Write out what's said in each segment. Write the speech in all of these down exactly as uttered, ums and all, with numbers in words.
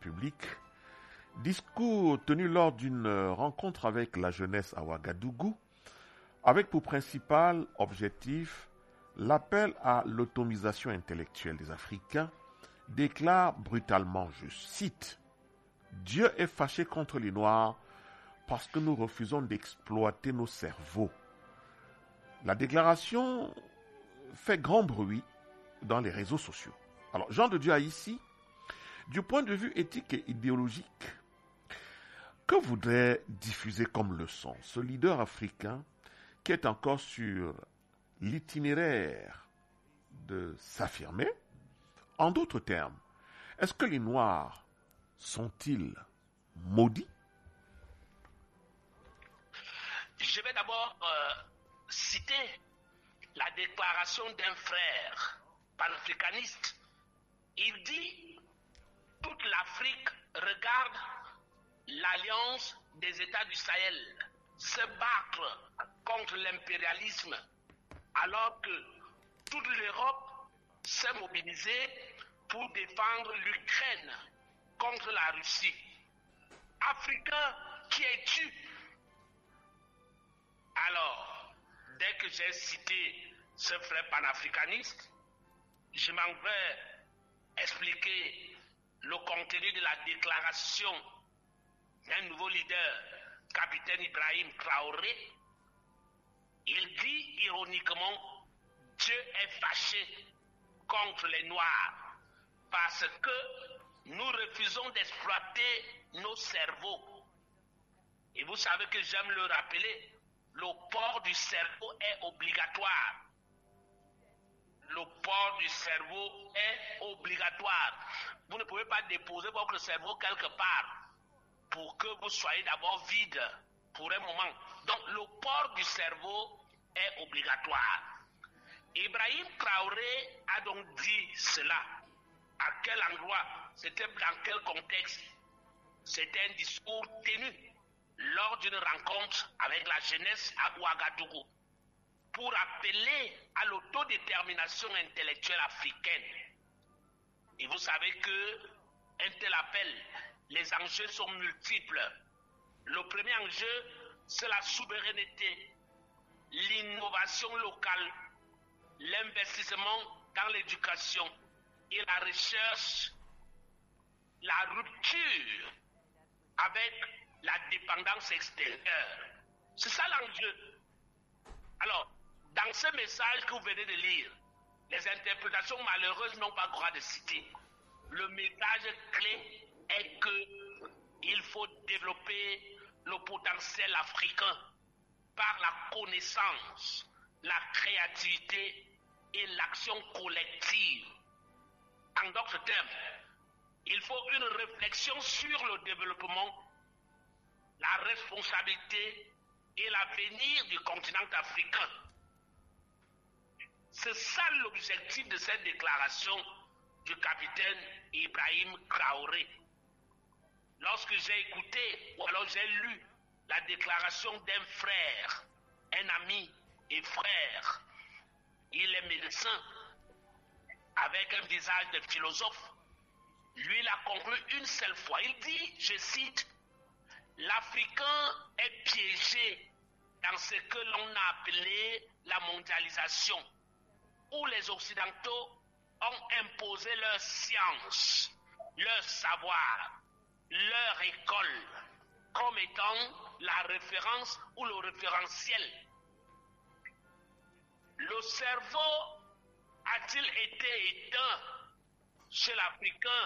publique. Discours tenu lors d'une rencontre avec la jeunesse à Ouagadougou, avec pour principal objectif l'appel à l'autonomisation intellectuelle des Africains, déclare brutalement, je cite, « Dieu est fâché contre les Noirs parce que nous refusons d'exploiter nos cerveaux. » La déclaration fait grand bruit dans les réseaux sociaux. Alors, Jean de Dieu a ici, du point de vue éthique et idéologique, que voudrait diffuser comme leçon ce leader africain qui est encore sur l'itinéraire de s'affirmer? En d'autres termes, est-ce que les Noirs sont-ils maudits? Je vais d'abord euh, citer la déclaration d'un frère panafricaniste. Il dit « Toute l'Afrique regarde l'alliance des États du Sahel se battre contre l'impérialisme alors que toute l'Europe s'est mobilisée pour défendre l'Ukraine contre la Russie. Africain, qui es-tu » Alors, dès que j'ai cité ce frère panafricaniste, je m'en vais expliquer le contenu de la déclaration d'un nouveau leader, capitaine Ibrahim Traoré. Il dit ironiquement, Dieu est fâché contre les Noirs parce que nous refusons d'exploiter nos cerveaux. Et vous savez que j'aime le rappeler, le port du cerveau est obligatoire. Le port du cerveau est obligatoire. Vous ne pouvez pas déposer votre cerveau quelque part pour que vous soyez d'abord vide pour un moment. Donc le port du cerveau est obligatoire. Ibrahim Traoré a donc dit cela. À quel endroit? C'était dans quel contexte? C'était un discours tenu lors d'une rencontre avec la jeunesse à Ouagadougou pour appeler à l'autodétermination intellectuelle africaine. Et vous savez que un tel appel, les enjeux sont multiples. Le premier enjeu, c'est la souveraineté, l'innovation locale, l'investissement dans l'éducation et la recherche, la rupture avec la dépendance extérieure. C'est ça l'enjeu. Alors, dans ce message que vous venez de lire, les interprétations malheureuses n'ont pas droit de citer. Le message clé est que il faut développer le potentiel africain par la connaissance, la créativité et l'action collective. En d'autres termes, il faut une réflexion sur le développement, la responsabilité et l'avenir du continent africain. C'est ça l'objectif de cette déclaration du capitaine Ibrahim Traoré. Lorsque j'ai écouté ou alors j'ai lu la déclaration d'un frère, un ami et frère, il est médecin avec un visage de philosophe, lui il a conclu une seule fois. Il dit, je cite, « L'Africain est piégé dans ce que l'on a appelé la mondialisation, où les Occidentaux ont imposé leur science, leur savoir, leur école, comme étant la référence ou le référentiel. Le cerveau a-t-il été éteint chez l'Africain?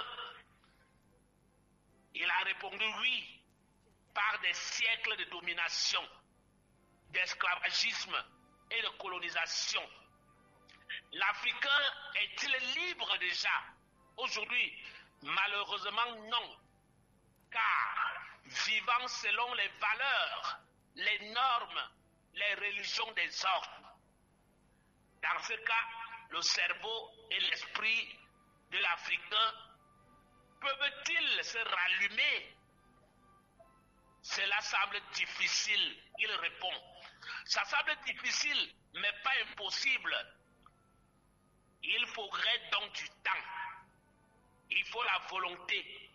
Il a répondu oui, par des siècles de domination, d'esclavagisme et de colonisation. L'Africain est-il libre déjà? Aujourd'hui, malheureusement non, car vivant selon les valeurs, les normes, les religions des ordres. Dans ce cas, le cerveau et l'esprit de l'Africain peuvent-ils se rallumer? Cela semble difficile, il répond. Ça semble difficile, mais pas impossible. Il faudrait donc du temps. Il faut la volonté.